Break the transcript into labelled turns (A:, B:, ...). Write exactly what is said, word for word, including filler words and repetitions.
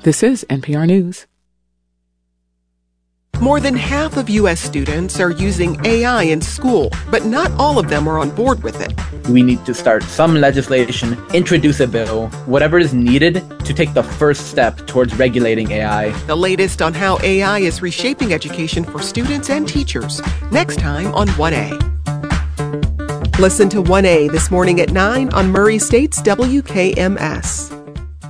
A: This is N P R News.
B: More than half of U S students are using A I in school, but not all of them are on board with it.
C: We need to start some legislation, introduce a bill, whatever is needed to take the first step towards regulating A I.
B: The latest on how A I is reshaping education for students and teachers, next time on one A. Listen to one A this morning at nine on Murray State's W K M S.